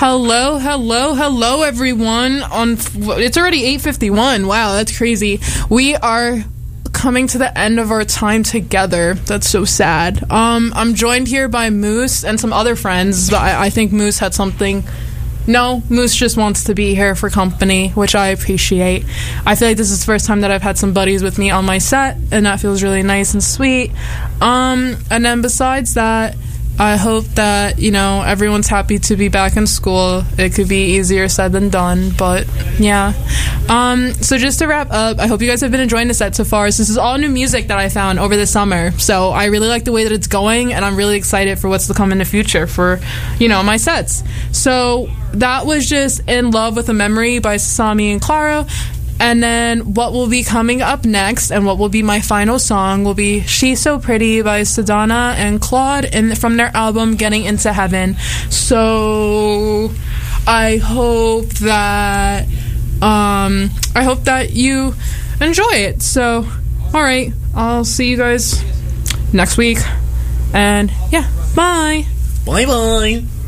Hello, hello, hello, everyone. It's already 8:51. Wow, that's crazy. We are coming to the end of our time together. That's so sad. I'm joined here by Moose and some other friends, but I think Moose had something. No, Moose just wants to be here for company, which I appreciate. I feel like this is the first time that I've had some buddies with me on my set, and that feels really nice and sweet. And then besides that, I hope that, everyone's happy to be back in school. It could be easier said than done, but yeah. So just to wrap up, I hope you guys have been enjoying the set so far. So this is all new music that I found over the summer. So I really like the way that it's going, and I'm really excited for what's to come in the future for, my sets. So that was just In Love with a Memory by Sasami and Claro. And then what will be coming up next and what will be my final song will be She's So Pretty by Sedona and Claude from their album Getting Into Heaven. So I hope that you enjoy it. So all right, I'll see you guys next week. And yeah, bye. Bye.